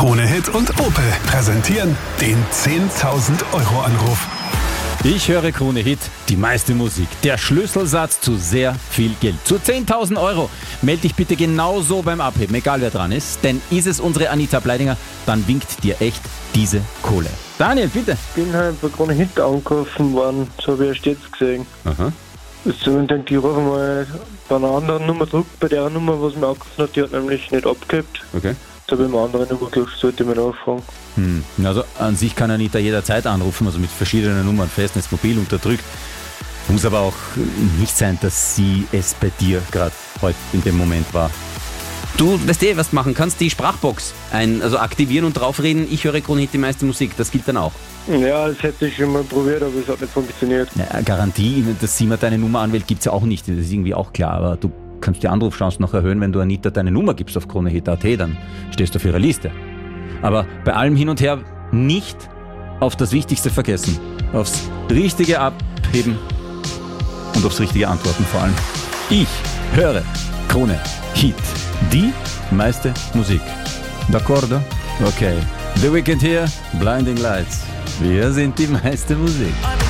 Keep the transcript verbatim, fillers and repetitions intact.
Krone Hit und Opel präsentieren den zehntausend Euro Anruf. Ich höre Krone Hit, die meiste Musik. Der Schlüsselsatz zu sehr viel Geld. Zu zehntausend Euro. Meld dich bitte genauso beim Abheben, egal wer dran ist. Denn ist es unsere Anita Bleidinger, dann winkt dir echt diese Kohle. Daniel, bitte. Ich bin halt bei Krone Hit angerufen worden, so habe ich erst jetzt gesehen. Aha. So, ich denke, ich rufe mal bei einer anderen Nummer zurück, bei der Nummer, was mir angerufen hat, die hat nämlich nicht abgehabt. Okay. Da habe ich eine andere Nummer gedacht, sollte ich mal nachfragen. Hm. Also an sich kann Anita jederzeit anrufen, also mit verschiedenen Nummern, Festnetz, Mobil unterdrückt. Muss aber auch nicht sein, dass sie es bei dir gerade heute in dem Moment war. Du weißt eh, was du machen kannst, die Sprachbox ein, also aktivieren und draufreden, ich höre Krone Hit, die meiste Musik, das gilt dann auch. Ja, das hätte ich schon mal probiert, aber es hat nicht funktioniert. Ja, Garantie, dass sie mir deine Nummer anwählt, gibt es ja auch nicht, das ist irgendwie auch klar, aber du kannst die Anrufchancen noch erhöhen, wenn du Anita deine Nummer gibst auf kronehit punkt at, dann stehst du auf ihrer Liste. Aber bei allem hin und her nicht auf das Wichtigste vergessen, aufs Richtige abheben und aufs Richtige antworten vor allem. Ich höre Krone Hit, die meiste Musik. D'accordo? Okay. The Weekend hier, Blinding Lights. Wir sind die meiste Musik.